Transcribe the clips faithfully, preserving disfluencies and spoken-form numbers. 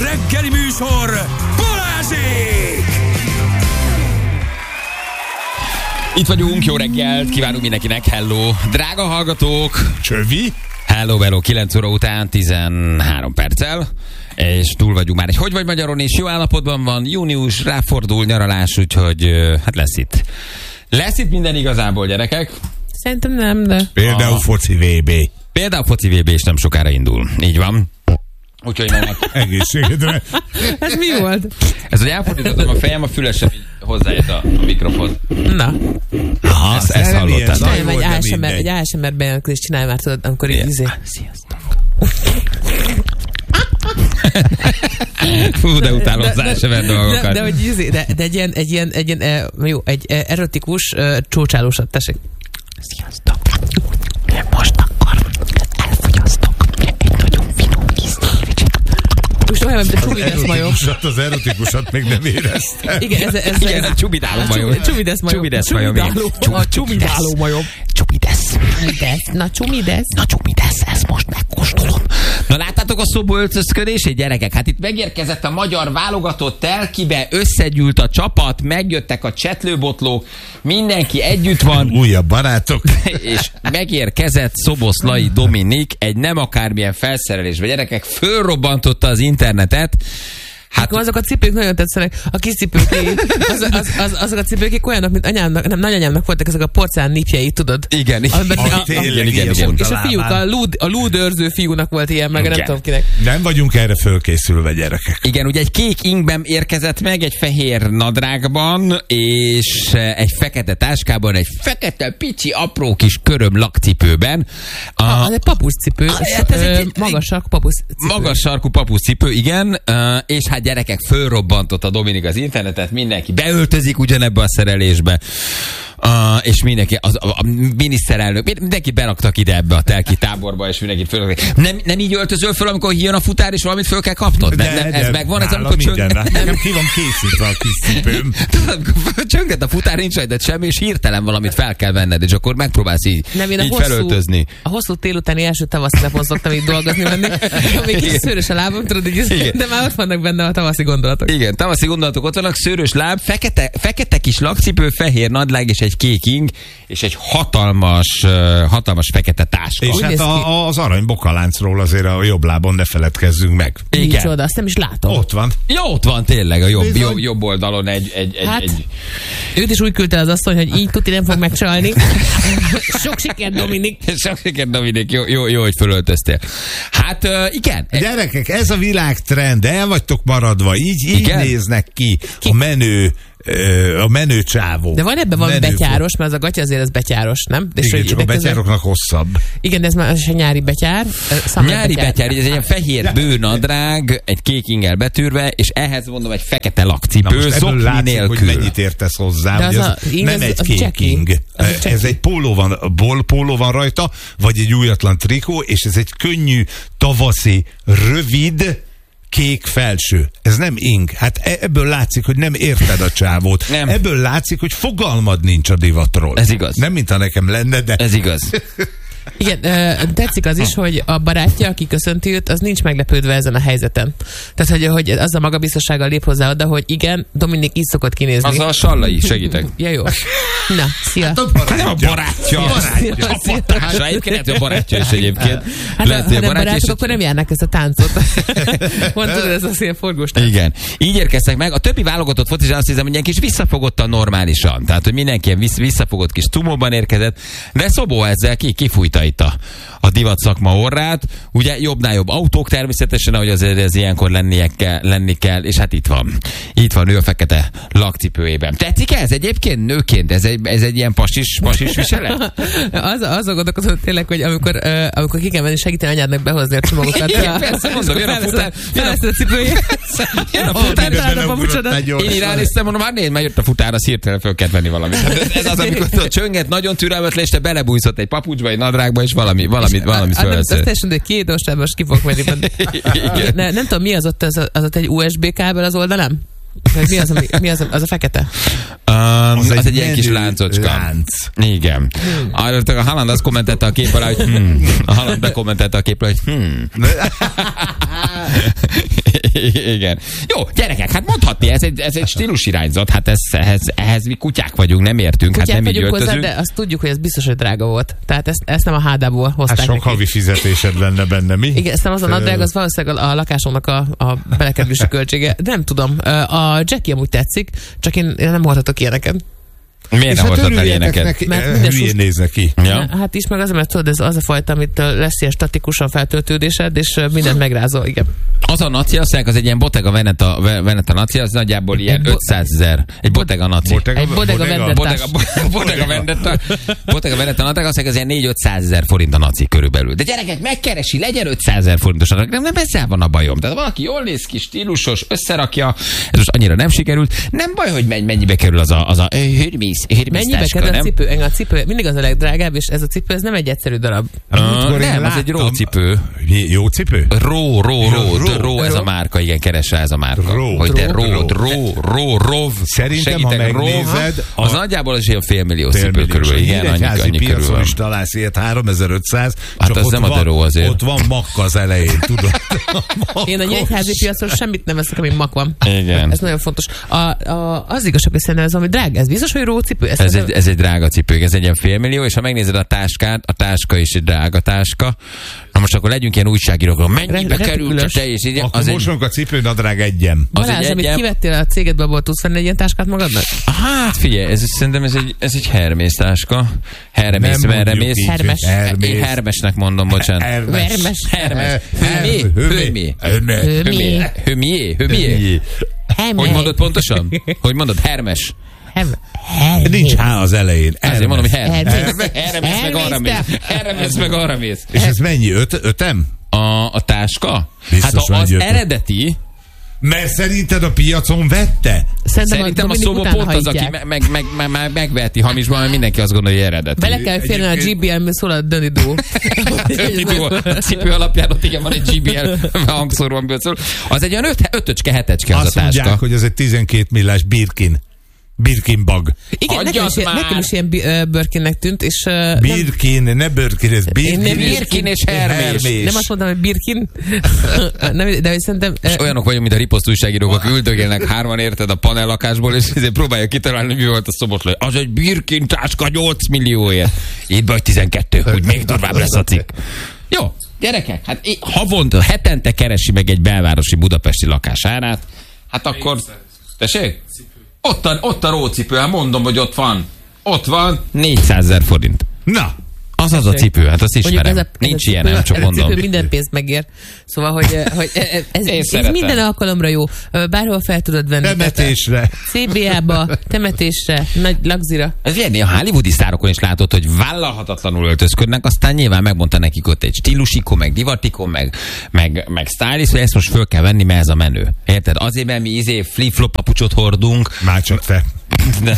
reggeli műsor, Balázsék! Itt vagyunk, jó reggelt, kívánunk mindenkinek, hello, drága hallgatók. Csövi? Hello, hello, kilenc óra után tizenhárom perccel, és túl vagyunk már egy Hogy vagy Magyaron, és jó állapotban van, június, ráfordul, nyaralás, úgyhogy hát lesz itt. Lesz itt minden igazából, gyerekek? Szerintem nem, de... Például foci vé bé. Például foci vé bé is nem sokára indul, így van. Úgyhogy mennek. Egészségedre. Ez mi volt? Ez, hogy elfordítottam a fejem, a fülesem így hozzájött a mikrofon. Na. Aha, ezt, ezt hallottad. Csinálj egy á es em er, egy á es em er bejelentkezést csinálj már, tudod, amikor így izé. Sziasztok. Fú, de utálom az á es em er dolgokat. De, de, hogy izé, de, de egy ilyen, egy ilyen, egy ilyen, jó, egy erotikus csócsálósat, tessék. Sziasztok. Most akkor elfogyasztok egy nagyon finom kis szévicsit. Most olyan, mint a csubidesz majom. Az erotikusat még nem éreztem. Igen, ez, ez, igen, a csubidáló majom. Csubidesz majom. Csubidesz majom. A csubidáló majom. Csubidesz. Na csubidesz. Na csubidesz, ezt most megkóstolom. Na láttátok a szobó öltözködését, gyerekek? Hát itt megérkezett a magyar válogatott telkibe, összegyűlt a csapat, megjöttek a csetlőbotlók, mindenki együtt van. Újabb barátok. És megérkezett Szoboszlai Dominik egy nem akármilyen felszerelésbe. Gyerekek, fölrobbantotta az internetet. Hát azok a cipők nagyon tetszenek. A kis cipők, az, az, az, azok a cipők olyanok, mint anyámnak, nem, nagyanyámnak voltak ezek a porcelán nipjei, tudod? Igen, a, a, a, tényleg, igen, igen. És a fiúk, a, lúd, a lúdőrző fiúnak volt ilyen, meg igen. Nem tudom kinek. Nem vagyunk erre fölkészülve, gyerekek. Igen, ugye egy kék ingben érkezett meg, egy fehér nadrágban, és egy fekete táskában, egy fekete, pici, apró kis köröm lakcipőben. A, a, az egy papuszcipő, magas sarkú papuszcipő. Magas sarkú papuszcipő, igen, és hát gyerekek, fölrobbantott a Dominik az internetet, mindenki beöltözik ugyanebbe a szerelésbe, uh, és mindenki, az, a, a miniszterelnök, mindenki beraktak ide ebbe a telki táborba, és mindenki fölraktak. Nem, nem így öltözöl föl, amikor jön a futár, és valamit föl kell kapnod? De, nem, nem, ez de, megvan, ez nálam amikor csöng... minden, nekem ki van készítve a kis cipőm. Csönget a futár, nincs rajtad semmi, és hirtelen valamit fel kell venned, és akkor megpróbálsz így, nem, így hosszú, felöltözni. A hosszú télutáni első tavaszi napon szoktam így dolgozni menni, még kicsit szőrös a lábam, tudod, így, de már ott vannak benne a tavaszi gondolatok. Igen, tavaszi gondolatok ott vannak, szőrös láb, fekete, fekete kis lakcipő, fehér nadrág és egy kék ing, és egy hatalmas, uh, hatalmas fekete táska. És úgy hát a, az arany bokaláncról azért a jobb lábon ne feledkezzünk meg. Igen. Micsoda, azt nem is látom. Ott van. Jó, ott van tényleg a jobb, jobb, jobb oldalon egy... egy, egy, hát, egy... őt is úgy küldte az asszony, hogy így tuti nem fog megcsalni. Sok sikert, Dominik. Sok sikert, Dominik. Jó, jó, jó, hogy fölöltöztél. Hát uh, igen. Gyerekek, ez a világtrend, el vagytok maradva, így, így néznek ki, ki a menő a menő csávó. De van ebben valami betyáros, mert az a gatya azért az betyáros, nem? És igen, csak a betyároknak hosszabb. Igen, de ez már a nyári betyár. Nyári betyár, betyár, ez egy ilyen fehér bőrnadrág, egy kék ingel betűrve, és ehhez mondom egy fekete lakcipő, zokni nélkül. Hogy mennyit értesz hozzá, de az az a ing, nem az, egy az kék ing. Ez egy póló van, ból póló van rajta, vagy egy újatlan trikó, és ez egy könnyű, tavaszi, rövid, kék felső. Ez nem ing. Hát ebből látszik, hogy nem érted a csávót. Nem. Ebből látszik, hogy fogalmad nincs a divatról. Ez igaz. Nem, mintha nekem lenne, de... Ez igaz. Igen, tetszik az is, hogy a barátja, aki köszönti őt, az nincs meglepődve ezen a helyzeten. Tehát, hogy, hogy az a magabiztossággal lép hozzá oda, hogy igen, Dominik így szokott kinézni. Az a Sallai, segítek. Ja, jó. Na, szia. Hát a barátja. A barátja. barátja. Szia. Társa, egyébként lehet, hogy a barátja is egyébként. Hát lehet, ha nem barátja barátok, is... akkor nem járnak ezt a táncot. Mondtad, ez a szél forgós tánc. Igen. Így érkeztek meg. A többi válogatott focis, azt hiszem, hogy ilyen kis visszafogottan normálisan. Tehát, hogy mindenki ilyen visszafogott kis tumóban érkezett. De Szobó ezzel ki, kifújta itt a, a divat szakma orrát. Ugye jobbnál jobb autók természetesen, ahogy azért ez ilyenkor lennie kell, lenni kell. És hát itt van. Itt van ő a fekete lakcipőjében. Tetszik ez egyébként nőként? Ez egy, ez egy ilyen pasis, pasis viselet? Az, azon gondolkodom tényleg, hogy amikor, uh, amikor ki kell menni segíteni anyádnak behozni a csomagokat. Igen, persze, mondom, jön a futár. Felveszed a cipőjét. Jön a futár. Én irányíztem, mondom, már nézd, már jött a futár, az hirtelen föl kell venni valamit. Ez az, amikor a csönget nagyon türelmetlen, és te belebújszott egy papucsba, egy nadrágba, és valami, valami, valami fölveszed. Azt teljesen, hogy két ostában most ki fog menni. Nem tudom, mi az ott, az ott egy u es bé kábel az oldalán? Mi az, ami, mi az, az a fekete? Um, az, Az az egy egy ilyen kis menő láncocska. lánc. Igen. Hmm. A Haaland azt kommentelte a kép alá, hogy hmm. A Haaland bekommentelte a kép alá, hogy hmm. Igen. Jó, gyerekek, hát mondhatni, ez egy, ez egy stílusirányzat, hát ez, ehhez, ehhez mi kutyák vagyunk, nem értünk, Kutyák hát nem így vagyunk hozzá, öltözünk. de azt tudjuk, hogy ez biztos, hogy drága volt. Tehát ezt, ezt nem a hádából hozták Hát sok neki. havi fizetésed lenne benne, mi? Igen, ezt nem az a nadrág, az valószínűleg a, a lakásomnak a, a belekerülési költsége. Nem tudom. A Jackie amúgy tetszik, csak én, én nem hordhatok ilyeneket. Miért nem hordtad ilyeneket? neki, Mert minden hülyén sus- néz neki. Ja? Hát is meg az, mert tudod, ez az a fajta, amit ö, lesz ilyen statikusan feltöltődésed, és ö, mindent megrázol, igen. Az a naci, azt mondják, az egy ilyen Bottega Veneta, Veneta naci, az nagyjából ilyen Egy bo- ötszázezer. Egy Bottega naci. Bottega- Egy bodega vendetta. Bottega, Bottega Veneta, Bottega Veneta nadrág, azt mondják, az ilyen négy-ötszázezer forint a naci körülbelül. De gyerekek, megkeresi, legyen ötszázezer forintos nadrág. Nem, nem ezzel van a bajom. Tehát valaki jól néz ki, stílusos, összerakja, ez most annyira nem sikerült. Nem baj, hogy mennyibe kerül az a, az a Hermes, Hermes Mennyibe táska, kerül a nem? cipő? Engem a cipő mindig az a legdrágább, és ez a cipő, ez nem egy egyszerű darab. Ah, Múltkor én nem, az egy láttam- rócipő. Mi, jó cipő? Ró, ró, ró, Ró. ró, ez a márka, igen, keresse ez a márka. Ró. Hogy te Ró. ró, ró, ró, rov. Szerintem, ha segítek, megnézed, rov, a- az nagyjából az ilyen félmillió cipő körül. Igen, annyi, annyi körül piacon van. is találsz ilyet háromezer-ötszáz. Hát csak az ott nem a van- deró azért. Ott van makk az elején, tudod? Én a nyegyházi piacon semmit nem veszek, ami mak van. Igen. Ez nagyon fontos. A, a, az igazság, hogy szerintem ez, ami drága, ez biztos, hogy rócipő? Ez, Ez egy, ez egy drága cipő, ez egy ilyen félmillió, és ha megnézed a táskát, a táska is egy drága táska. Na most akkor legyünk ilyen újságírók, mennyibe Re- került a retikulos. te is? Akkor Az egy, most a cipőnadrág egyem. az Balázs, egy amit egyem. kivettél a cégedbe, abból tudsz venni egy ilyen táskát magadnak? Hát figyelj, ez, szerintem ez egy, ez egy Hermész táska. Hermész, Nem merre mondjuk mész? így, Hermes. Hermész. Én Hermesnek mondom, bocsánat. Hermes. Hermes. Hermes. Hőmi? Hőmi? Hőmi. Hőmi? Hőmi? Hogy mondod pontosan? Hogy mondod? Hermes. Hermes. Nincs H az elején. Azért mondom, hogy Hermes. Hermes. Hermes meg arra mész. Hermes meg arra mész. És ez mennyi? Öt, ötem? A, a táska? Biztos Hát van az egy ötöt. eredeti, Mert szerinted a piacon vette? szerintem a Dominik szóba utána pont az, aki hajtják. meg, meg, meg, meg, megveheti hamisban, mert mindenki azt gondolja, hogy eredeti. Bele kell férni a gé bé el-ből szól a Döni Dó. Dönidó, a cipő alapján ott igen van egy gé bé el hangszóró, amiből szól. Az egy olyan öt, ötöcske, hetecske az Azt a táska. mondják, hogy ez egy tizenkét millás Birkin. Birkin bag. Igen, Hagyjad nekem is, ilyen- már! nekem is ilyen bi- ö, Birkinnek tűnt, és uh, nem, Birkin, ne Birkin, ez Birkin. nem Birkin és Hermés. nem azt mondtam, hogy Birkin, nem, de hogy szerintem... És olyanok vagyunk, mint a riposzt újságírók, akik üldögélnek hárman, érted, a panel lakásból, és ezért próbálja kitalálni, mi volt a szobotló. Az egy Birkin táska nyolc millióért. Itt vagy tizenkettő, hogy még durvább lesz a cikk. Jó, gyerekek, hát í- havonta, hetente keresi meg egy belvárosi budapesti lakás árát, hát akkor... Tessék? Ott a, ott a rócipő, hát mondom, hogy ott van. Ott van négyszázezer forint. Na, Az az a cipő, hát azt Mondjuk ismerem. ez a, ez Nincs a ilyen, cipő, nem csak ez a mondom. cipő minden pénzt megér. Szóval, hogy, hogy ez, Én ez szeretem. minden alkalomra jó. Bárhol fel tudod venni. temetésre. cé bé á-ba, temetésre, nagy lagzira. Ez ilyen, a hollywoodi sztárokon is látod, hogy vállalhatatlanul öltözködnek, aztán nyilván megmondta nekik ott egy stílusikon, meg divatikon, meg, meg, meg stylist, hogy ezt most föl kell venni, mert ez a menő. Érted? Azért, mert mi izé flip-flop papucsot hordunk. Már csak te. De,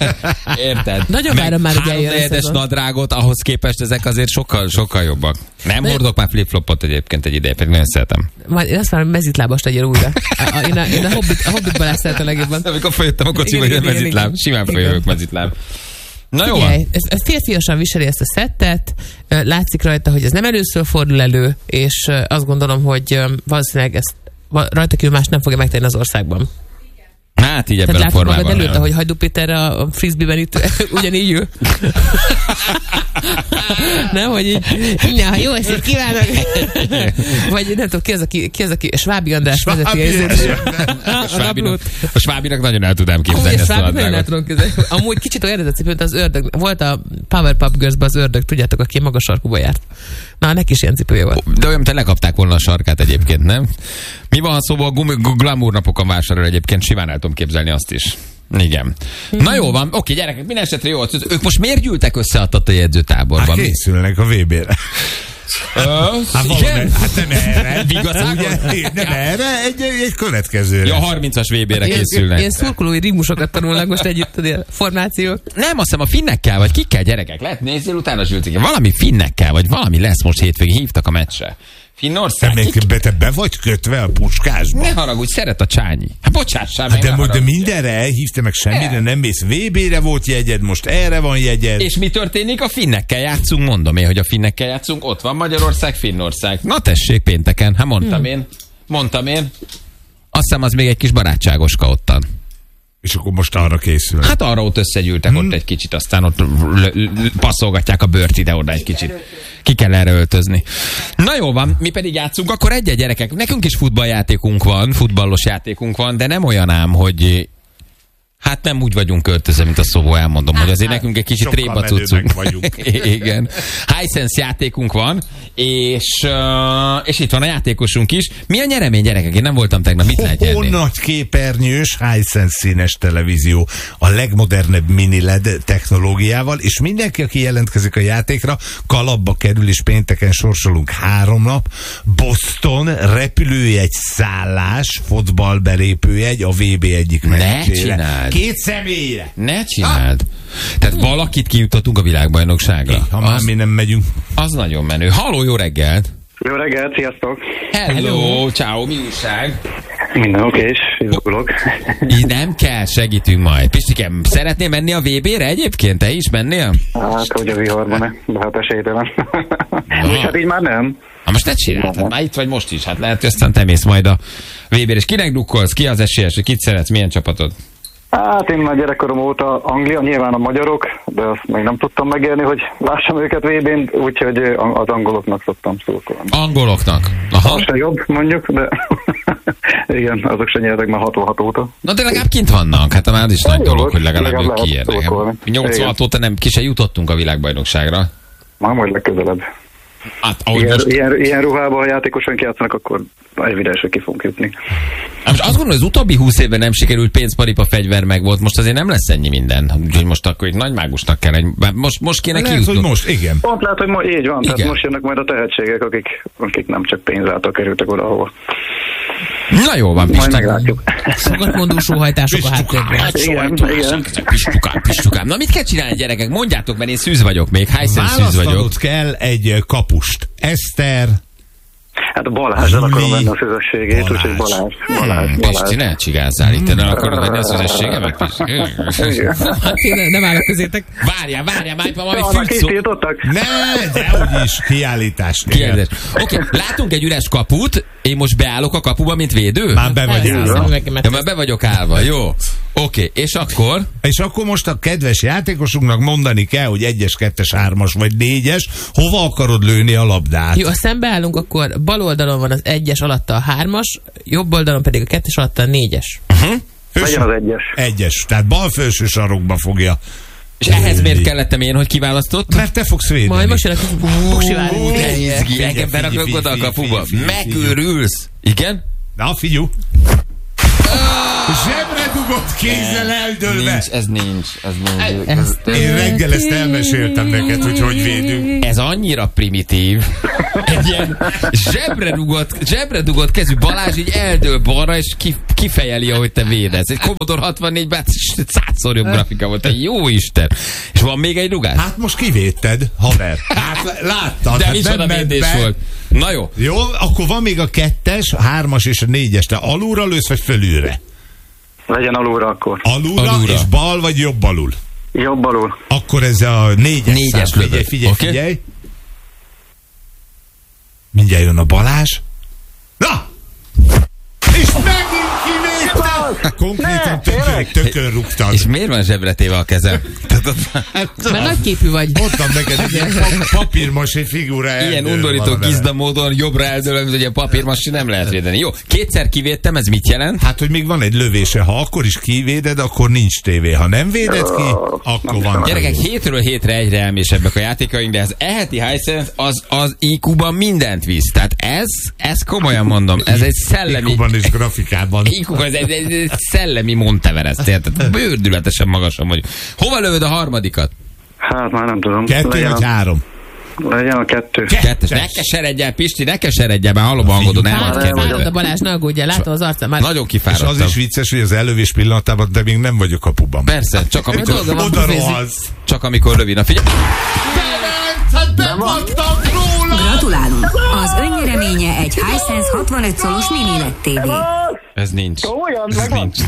érted? Nagyon várom már, hogy három eljön a negyedes szezon. nadrágot, ahhoz képest ezek azért sokkal, sokkal jobbak. Nem De- hordok már flip-flopot egyébként egy ideje, pedig nagyon szeretem. Majd én azt várom, hogy mezitlábas legyél újra. A, a, én a, én a Hobbit, a Hobbit Balázs szeretem legjobban. Amikor följöttem a kocsiba, Igen, hogy igen, mezitláb. igen. Simán följövök mezitláb. Na jó Figyelj, van. ez- ez férfiasan viseli ezt a szettet, ö, látszik rajta, hogy ez nem először fordul elő, és ö, azt gondolom, hogy ö, valószínűleg ezt va- rajta kívül más nem fogja megtenni az országban. Hát így ebben Tehát a látod magad formában. előtt, ahogy Hajdú Péter a a frisbee-ben itt ugyanígy ül. Nem, hogy így, na, jó estét kívánok! Vagy nem tudom, ki az, aki, ki az, aki Svábi András vezeti a izét. A Svábinak, naplót. a Svábinak nagyon el tudám Amúgy képzelni a ezt a Svábi nagyon el nadrágot. tudom képzelni. Amúgy kicsit olyan ez a cipő, mint az ördög. Volt a Powerpuff Girls-ben az ördög, tudjátok, aki magas sarkúba járt. Na, neki is ilyen cipője volt. De olyan, mint lekapták volna a sarkát egyébként, nem? Mi van, ha szóval a gumi- gu- glamour napokon vásárol egyébként, simán el tudom képzelni azt is. Igen. Na jó van, oké, gyerekek, minden esetre jó. Ők most miért gyűltek össze a Tata jegyzőtáborban? Hát készülnek a vé bé-re. Hát, Igen? valami, hát nem erre. Vigaszágon? Ugye, nem erre, egy, egy következőre. Ja, harmincas vé bé-re Ilyen, készülnek. ilyen szurkolói rímusokat tanulnak most együtt, a formációk. Nem, azt hiszem a finnekkel, vagy kikkel, gyerekek? Lehet nézzél utána Zsülcik. Valami finnekkel, vagy valami lesz most hétvégén. Hívtak a meccsre. Finnország? Te, még be, te be vagy kötve a puskásba? Ne haragudj, szeret a Csányi. Hát bocsássál Hát meg. de, ne de mindenre elhívta, meg semmire El. nem mész. vé bére volt jegyed, most erre van jegyed. És mi történik? A finnekkel játszunk, mondom én, hogy a finnekkel játszunk. Ott van Magyarország, Finnország. Na tessék, pénteken. Hát mondtam hmm. én. Mondtam én. Azt hiszem, az még egy kis barátságoska ottan. És akkor most arra készül. Hát arra ott összegyűltek hmm. ott egy kicsit, aztán ott l- l- passzolgatják a bőrt ide-oda egy kicsit. Ki kell erre öltözni. Na jó van, mi pedig játszunk, akkor egy-egy gyerekek. Nekünk is futballjátékunk van, futballos játékunk van, de nem olyan ám, hogy hát nem úgy vagyunk költözve, mint a Szobó, elmondom, hogy azért nekünk egy kicsit réba cuccunk. Igen. Hisense játékunk van, és, uh, és itt van a játékosunk is. Mi a nyeremény, gyerekek? Én nem voltam tegnap, mit lehet nyerni? Nagy képernyős Hisense színes televízió a legmodernebb mini el e dé technológiával, és mindenki, aki jelentkezik a játékra, kalapba kerül, és pénteken sorsolunk három nap. Boston repülőjegy, szállás, fotballbelépőjegy a vé bé egyik meccsére. Két személyre. Ne csináld. Ha? Tehát valakit kijutatunk a világbajnokságra. Ha már az, mi nem megyünk. Az nagyon menő. Halló, jó reggelt! Jó reggelt, sziasztok! Hello, ciao, mi újság? Minden okés, izgulok. Így nem kell, segítünk majd. Pistikem, szeretnél menni a vé bére egyébként? Te is mennél? Hát, hogy a viharban-e, de hát esélytelen. És hát így már nem. Ha most ne csináld, hát már itt vagy most is. Hát lehet, hogy aztán te mész majd a vé bére. És kinek drukkolsz? Ki az esélyes? Kit szeretsz? Milyen csapatot? Hát én már gyerekkorom óta Anglia, nyilván a magyarok, de azt még nem tudtam megélni, hogy lássam őket vé bén, úgyhogy az angoloknak szoktam szurkolni. Angoloknak? Aha. Az se jobb, mondjuk, de igen, azok se nyertek már hatvanhat óta. Na de legalább kint vannak, hát már az is nagy dolog, hogy legalább legalább ők kiérnek. nyolcvanhat óta nem, ki se jutottunk a világbajnokságra. Már majd legközelebb. Hát, ilyen, most... ilyen, ilyen ruhában, ha játékosan játszanak, akkor evidensre ki fogunk jutni. Most azt gondolom, hogy az utóbbi húsz évben nem sikerült, pénzparipa, fegyver meg volt, most azért nem lesz ennyi minden. Úgyhogy most akkor egy nagy mágusnak kell, egy... most, most kéne kijutnunk. most, igen. Pont lehet, hogy ma, így van, igen. Tehát most jönnek majd a tehetségek, akik, akik nem csak pénz által kerültek oda, ahova. Na jó van, Majd meglátjuk. Szokatmondó sóhajtások a háttérben. Igen, igen. Pistukám, pistukám. Na mit kell csinálni, gyerekek? Mondjátok, mert én szűz vagyok még. Hisense szűz vagyok. Választanod kell egy kapust. Eszter. Hát Balázsral akarom venni a szüzességét, úgyhogy Balázs. Balázs, Hmm, Balázs. Pisti, ne csigázzál itt, nem akarod venni a szüzességemet, Pisti? Hát én nem állok közétek. Várjál, várjál, már valami Annak fűt szó. tiltottak? Ne, de úgyis kiállítás. Kérdés. Oké, okay, látunk egy üres kaput, én most beállok a kapuba, mint védő? Már be vagy állva. Ja, már be vagyok állva, jó. Oké, okay, és akkor? És akkor most a kedves játékosunknak mondani kell, hogy egyes, kettes, hármas vagy négyes, hova akarod lőni a labdát? Jó, ha szembeállunk, akkor bal oldalon van az egyes, alatta a hármas, jobb oldalon pedig a kettes, alatta a négyes. Uh-huh. Legyen az egyes. Egyes, tehát bal felső sarokba fogja. És ehhez miért kellettem én, hogy kiválasztott? Mert te fogsz védeni. Majd most jön a buksiváró. De izgi, engem berakok oda a kapuba. Megőrülsz. Igen? Na, figyelj. Zsebre dugott kézzel eldőlve. Nincs, ez nincs. Ez nincs. Ez Én reggel ezt elmeséltem neked, hogy hogy védünk. Ez annyira primitív. Egy ilyen zsebre dugott, zsebre dugott kezű Balázs így eldől balra, és ki, kifejeli, ahogy te védesz. Egy Commodore hatvannégy, bár százszor jobb grafika volt. Te jó Isten. És van még egy rugás? Hát most kivédted, haver. Hát láttad. De hát micsoda védés volt. Na jó. Jó, akkor van még a kettes, a hármas és a négyes. Te alulra lősz, vagy fölülre? Legyen alulra akkor. Alulra, Alulra. és bal vagy jobb alul? Jobb alul. Akkor ez a négyes, Négyes szám. lövök. Figyelj, figyelj, Oké. figyelj. Mindjárt jön a Balázs. Na! És megint kivétel! Konkrétan tökön, tökön rúgtad. És miért van zsebretéve a kezem? Mert nagyképű vagy. Mondtam neked, hogy ilyen pa- papírmasé figura Ilyen eldől undorító van vele. gizda módon jobbra eldőlöm, hogy a papírmassi nem lehet védeni. Jó, kétszer kivédtem, ez mit jelent? Hát, hogy még van egy lövése. Ha akkor is kivéded, akkor nincs tévé. Ha nem véded ki, akkor van. Gyerekek, hétről hétre egyre elmésebbek a játékaink, de az eheti Hisense az, az í kú-ban mindent visz. Tehát ez, ez komolyan mondom, ez egy szellemi... í kú-ban és grafikában. í kú, ez egy, egy, egy szellemi Monteverest, érted? Bőrdületesen magasan vagy. Hova lövöd a harmadikat? Hát már nem tudom. Kettő Legyen vagy a három? Legyen a kettő. Kettes. Ne keseredj el, Pisti, ne keseredj el, már hallom a hangodon, el vagy Fárad a keverve. Balázs, ne aggódjál, látom az arcán már. Nagyon És kifáradtam. az is vicces, hogy az elővés pillanatában, de még nem vagyok kapuban. Persze, csak amikor, dolga van, Oda pufézik. rohansz. csak amikor rövid. Na figyelj, Gratulálunk! Az önnyereménye egy Hisense hatvanöt szolos mini el é dé té vé. ez nincs. Olyan, Ez megvan. nincs.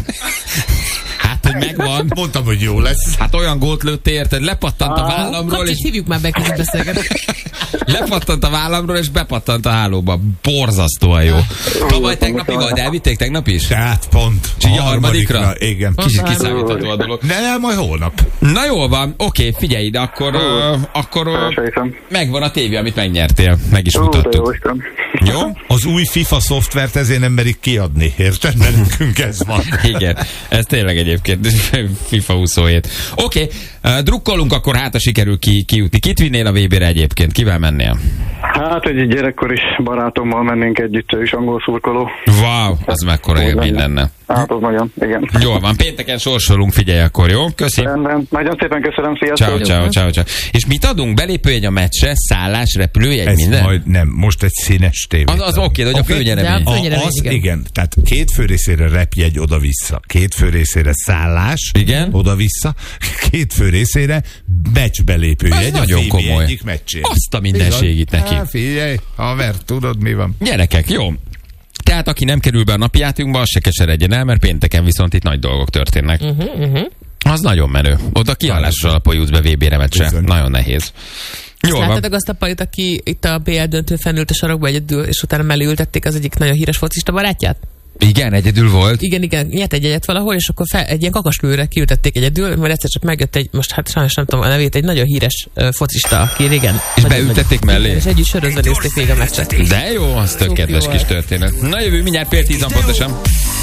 Hát, hogy megvan. Mondtam, hogy jó lesz. Hát olyan gólt lőttél, érted? Lepattant a vállamról, Kapcsit és hívjuk már be, között beszélgetni. lepattant a vállamról, és bepattant a hálóba. Borzasztóan jó. Tavaly tegnap igaz, elvitték tegnap is? Tehát pont. És így a harmadikra? Igen. Kicsit kiszámítható a dolog. Nem, majd holnap. Na jól van, oké, figyelj ide, akkor, uh, akkor uh, Felsejtem. megvan a tévé, amit megnyertél. Meg is Ó, de jó mutattuk. Isten. Jó? Az új FIFA szoftvert ezért nem merik kiadni. Érted? Mert nekünk ez van. Igen, ez tényleg egyébként FIFA huszonhét. Oké, okay, drukkolunk, akkor hát a sikerül ki, kijutni. Kit vinnél a vé bére egyébként? Kivel mennél? Hát egy gyerekkori barátommal mennénk együtt, ő is angol szurkoló. Wow, az mekkora élmény lenne. Hát az nagyon, igen. Jól van, pénteken sorsolunk, figyelj akkor, jó? Köszi. Rendben. Nagyon szépen köszönöm, sziasztok! Ciao, ciao, ciao, ciao. És mit adunk? Belépőjegy a meccsre, szállás, repülőjegy, Ez minden? majd nem, most egy színes tévé. Az, az oké, hogy a főnyeremény. De a- A, Főnyeremény, az igen. igen. igen, tehát két fő részére repjegy oda-vissza, két fő részére szállás, Igen. oda-vissza, két fő részére meccsbelépő Ez jegy, a nagyon vé bé komoly. egyik meccsén. Azt a mindenségit neki. Há, figyelj, haver, tudod mi van? Gyerekek, jó. Tehát aki nem kerül be a napi játékunkba, az se keseredjen el, mert pénteken viszont itt nagy dolgok történnek. Uh-huh, uh-huh. Az nagyon menő. Oda kiállásra alapul jutsz be vé bére meccse. Bizony. Nagyon nehéz. Jól van. Láttatok azt a pajut, aki itt a bé el döntőn fennült a sarokba egyedül, és utána mellé ültették az egyik nagyon híres focista barátját? Igen, egyedül volt. Igen, igen, nyert egy egyet valahol, és akkor fel, egy ilyen kakaslőre kiültették egyedül, mert egyszer csak megjött egy, most hát sajnos nem tudom a nevét, egy nagyon híres uh, focista, aki régen... És nagyon- beültették nagyon- mellé? És együtt sörözve nézték végig a meccset. De jó, az tök Cuki kedves volt. kis történet. Na jövő mindjárt fél tízan pontosan.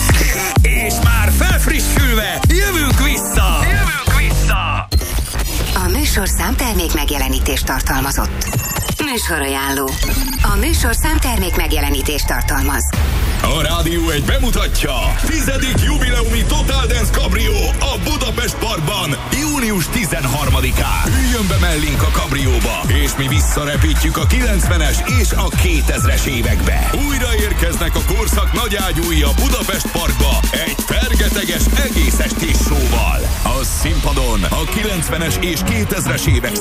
És már felfrissülve, jövünk vissza! Jövünk vissza! A műsor számtermék megjelenítést tartalmazott. Műsorajánló. A műsor számtermék megjelenítést tartalmaz. A Rádió egy bemutatja tizedik jubileumi Total Dance Cabrio a Budapest Parkban június tizenharmadikán. Üljön be mellénk a kabrióba, és mi visszarepítjük a kilencvenes és a kétezres évekbe. Újra érkeznek a korszak nagyágyúi a Budapest Parkba egy fergeteges egész estés showval. A színpadon a kilencvenes és kétezres évek